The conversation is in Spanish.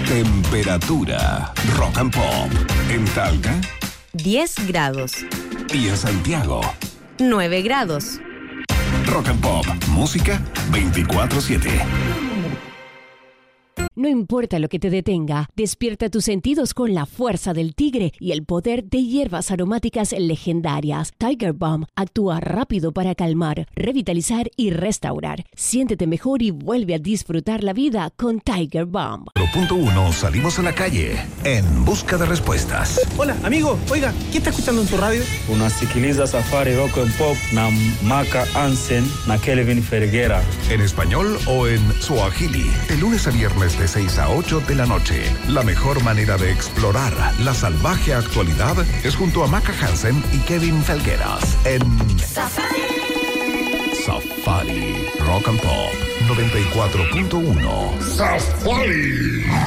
Temperatura Rock and Pop. En Talca, 10 grados. Y en Santiago, 9 grados. Rock and Pop, música 24/7. No importa lo que te detenga, despierta tus sentidos con la fuerza del tigre y el poder de hierbas aromáticas legendarias. Tiger Balm actúa rápido para calmar, revitalizar y restaurar. Siéntete mejor y vuelve a disfrutar la vida con Tiger Balm. 1.1 salimos a la calle en busca de respuestas. Hola, amigo. Oiga, ¿qué está escuchando en tu radio? Unasikiliza Safari Rock and Pop na Maka Hansen na Kelvin Ferguera. En español o en Swahili. De lunes a viernes de 6 a 8 de la noche. La mejor manera de explorar la salvaje actualidad es junto a Maka Hansen y Kevin Felgueras en Safari Rock and Pop 94.1. Safari.